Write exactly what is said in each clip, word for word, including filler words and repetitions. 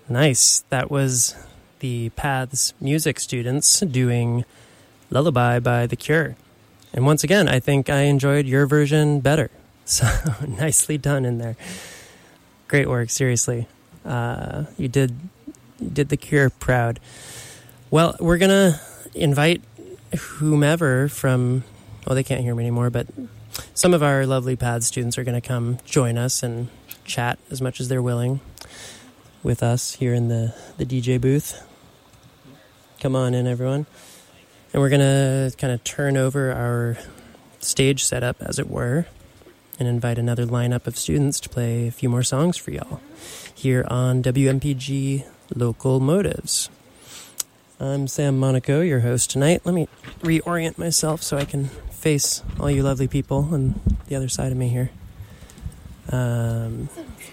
Nice. That was the Paths music students doing Lullaby by The Cure. And once again, I think I enjoyed your version better. So nicely done in there. Great work, seriously. Uh, you did you did The Cure proud. Well, we're going to invite whomever from, well, they can't hear me anymore, but some of our lovely Paths students are going to come join us and chat as much as they're willing with us here in the, the D J booth. Come on in, everyone. And we're going to kind of turn over our stage setup, as it were, and invite another lineup of students to play a few more songs for y'all here on W M P G Local Motives. I'm Sam Monaco, your host tonight. Let me reorient myself so I can face all you lovely people on the other side of me here. Um,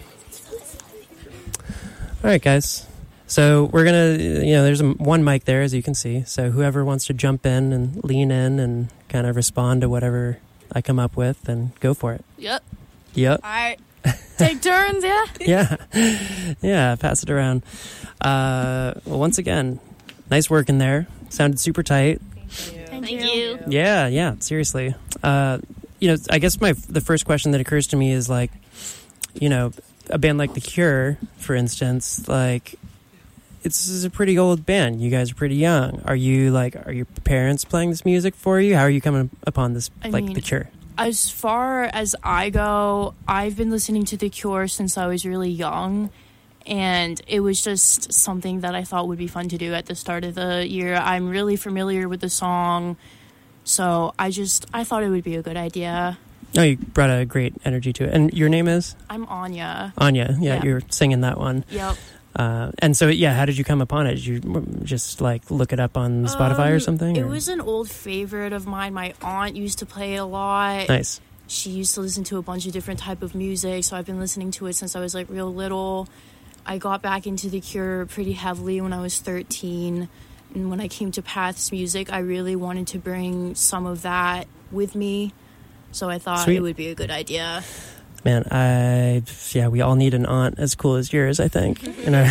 all right, guys. So we're going to, you know, there's a, one mic there, as you can see. So whoever wants to jump in and lean in and kind of respond to whatever I come up with, then go for it. Yep. Yep. All right. Take turns, yeah? Yeah. Yeah, pass it around. Uh, well, once again, nice work in there. Sounded super tight. Thank you. Thank you. Yeah, yeah, seriously. Uh, you know, I guess my the first question that occurs to me is, like, you know, a band like The Cure, for instance, like, it's, it's a pretty old band. You guys are pretty young. Are you, like, are your parents playing this music for you? How are you coming upon this, I like, mean, The Cure? As far as I go, I've been listening to The Cure since I was really young, and it was just something that I thought would be fun to do at the start of the year. I'm really familiar with the song, so I just, I thought it would be a good idea. Oh, you brought a great energy to it. And your name is? I'm Anya. Anya. Yeah, Yeah. you're singing that one. Yep. Uh, and so, yeah, how did you come upon it? Did you just, like, look it up on Spotify Um, or something? It or? was an old favorite of mine. My aunt used to play it a lot. Nice. She used to listen to a bunch of different type of music, so I've been listening to it since I was, like, real little. I got back into The Cure pretty heavily when I was thirteen, and when I came to Paths Music, I really wanted to bring some of that with me, so I thought Sweet. it would be a good idea. Man, I, yeah, we all need an aunt as cool as yours, I think. You know?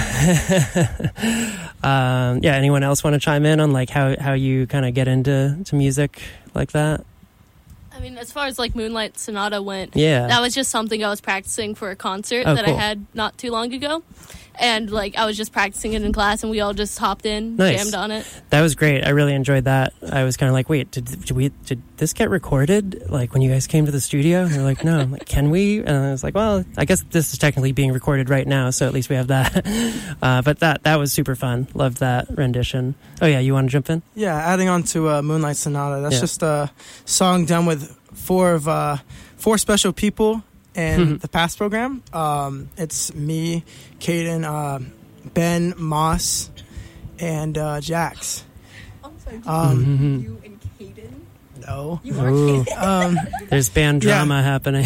um, yeah, anyone else want to chime in on, like, how, how you kind of get into to music like that? I mean, as far as like Moonlight Sonata went, Yeah. that was just something I was practicing for a concert Oh, that cool. I had not too long ago. And like I was just practicing it in class and we all just hopped in, Nice. jammed on it. That was great. I really enjoyed that. I was kind of like, wait, did, did we did this get recorded? Like when you guys came to the studio? And they're like, no. I'm like, can we? And I was like, well, I guess this is technically being recorded right now, so at least we have that. Uh, but that that was super fun. Loved that rendition. Oh yeah, you want to jump in? Yeah, adding on to uh, Moonlight Sonata. That's Yeah. just a song done with four of uh, four special people in the past program. Um, it's me, Caden, uh, Ben, Moss, and uh, Jax. I'm sorry, did Um, Mhm. you and Caden? No. You are Ooh, Caden. Um, there's band Yeah. drama happening.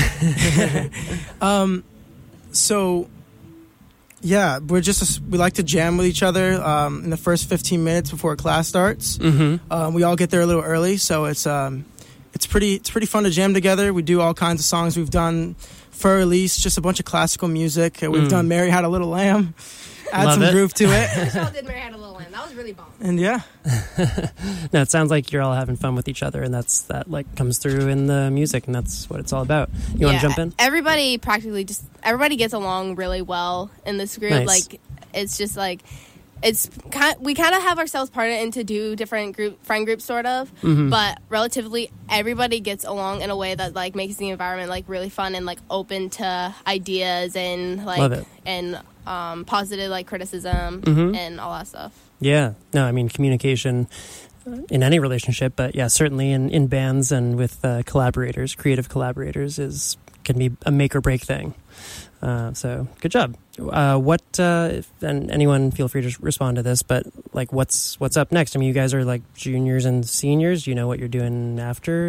um, so, yeah, we're just we like to jam with each other um, in the first fifteen minutes before class starts. Mm-hmm. Um, we all get there a little early, so it's um, it's pretty it's pretty fun to jam together. We do all kinds of songs. We've done for release just a bunch of classical music. We've Mm. done Mary Had a Little Lamb, add Love some it. groove to it, Michelle did Mary Had a Little Lamb. That was really bomb. and yeah, No, it sounds like you're all having fun with each other, and that's that like comes through in the music, and that's what it's all about. You want to jump in? Everybody practically just everybody gets along really well in this group. Nice. Like it's just like it's kind. We kind of have ourselves parted into two different group friend groups, sort of. Mhm. But relatively, everybody gets along in a way that like makes the environment like really fun and like open to ideas and like Love it. and um, positive like criticism Mhm. and all that stuff. Yeah. No, I mean, communication in any relationship, but yeah, certainly in, in bands and with uh, collaborators, creative collaborators is can be a make or break thing. Uh, so good job. Uh, what, uh, if, and anyone feel free to respond to this, but like what's, what's up next? I mean, you guys are like juniors and seniors. Do you know what you're doing after